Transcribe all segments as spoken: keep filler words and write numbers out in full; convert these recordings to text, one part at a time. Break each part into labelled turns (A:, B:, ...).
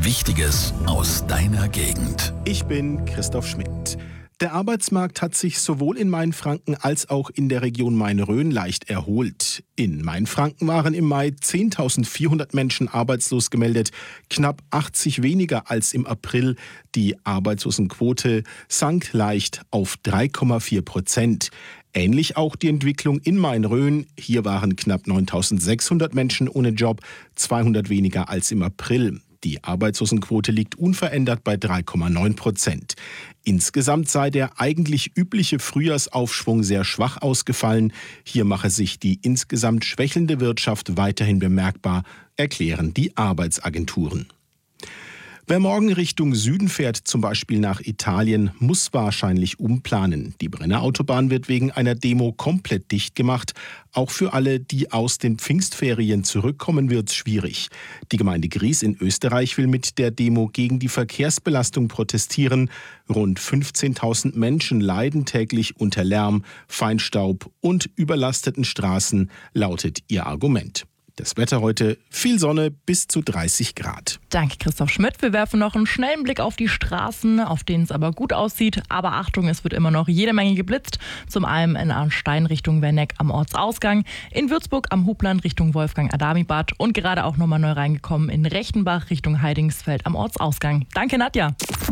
A: Wichtiges aus deiner Gegend.
B: Ich bin Christoph Schmidt. Der Arbeitsmarkt hat sich sowohl in Mainfranken als auch in der Region Main-Rhön leicht erholt. In Mainfranken waren im Mai zehntausendvierhundert Menschen arbeitslos gemeldet, knapp achtzig weniger als im April. Die Arbeitslosenquote sank leicht auf drei Komma vier Prozent. Ähnlich auch die Entwicklung in Main-Rhön. Hier waren knapp neuntausendsechshundert Menschen ohne Job, zweihundert weniger als im April. Die Arbeitslosenquote liegt unverändert bei drei Komma neun Prozent. Insgesamt sei der eigentlich übliche Frühjahrsaufschwung sehr schwach ausgefallen. Hier mache sich die insgesamt schwächelnde Wirtschaft weiterhin bemerkbar, erklären die Arbeitsagenturen. Wer morgen Richtung Süden fährt, zum Beispiel nach Italien, muss wahrscheinlich umplanen. Die Brenner Autobahn wird wegen einer Demo komplett dicht gemacht. Auch für alle, die aus den Pfingstferien zurückkommen, wird's schwierig. Die Gemeinde Gries in Österreich will mit der Demo gegen die Verkehrsbelastung protestieren. Rund fünfzehntausend Menschen leiden täglich unter Lärm, Feinstaub und überlasteten Straßen, lautet ihr Argument. Das Wetter heute: viel Sonne bis zu dreißig Grad.
C: Danke, Christoph Schmidt. Wir werfen noch einen schnellen Blick auf die Straßen, auf denen es aber gut aussieht. Aber Achtung, es wird immer noch jede Menge geblitzt. Zum einen in Arnstein Richtung Werneck am Ortsausgang, in Würzburg am Hubland Richtung Wolfgang-Adami-Bad und gerade auch nochmal neu reingekommen in Rechtenbach Richtung Heidingsfeld am Ortsausgang. Danke, Nadja.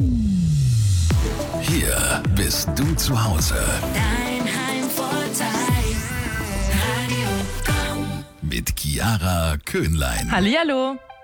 A: Hier bist du zu Hause.
D: Dein Heimvorteil. Radio Komm.
A: Mit Chiara Köhnlein.
C: Hallihallo.